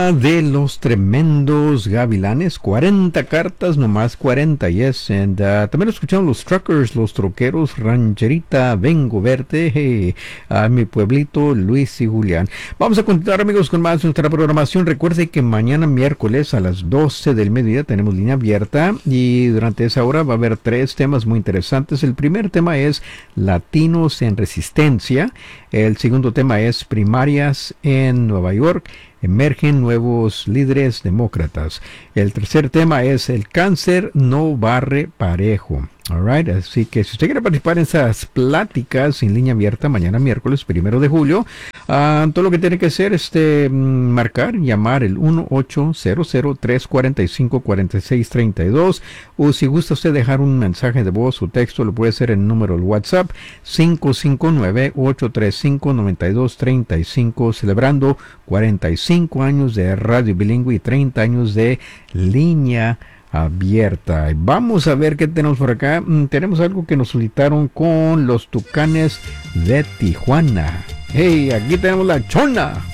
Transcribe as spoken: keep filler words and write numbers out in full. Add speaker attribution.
Speaker 1: tema de los tremendos gavilanes, cuarenta cartas, nomás cuarenta, yes, and uh, también escuchamos los truckers, los troqueros, rancherita, vengo verte, hey, a mi pueblito, Luis y Julián. Vamos a continuar, amigos, con más de nuestra programación. Recuerde que mañana miércoles a las doce del mediodía tenemos línea abierta y durante esa hora va a haber tres temas muy interesantes. El primer tema es Latinos en Resistencia, el segundo tema es Primarias en Nueva York, emergen nuevos líderes demócratas. El tercer tema es el cáncer no barre parejo. Alright, así que si usted quiere participar en esas pláticas en línea abierta mañana miércoles primero de julio, uh, todo lo que tiene que hacer es este, marcar, llamar el uno ocho cero cero, tres cuatro cinco, cuatro seis tres dos, o si gusta usted dejar un mensaje de voz o texto, lo puede hacer en el número del WhatsApp cinco cinco nueve, ocho tres cinco, nueve dos tres cinco, celebrando cuarenta y cinco años de radio bilingüe y treinta años de línea abierta. Vamos a ver qué tenemos por acá. Mm, tenemos algo que nos solicitaron con los Tucanes de Tijuana. Hey, aquí tenemos la chona.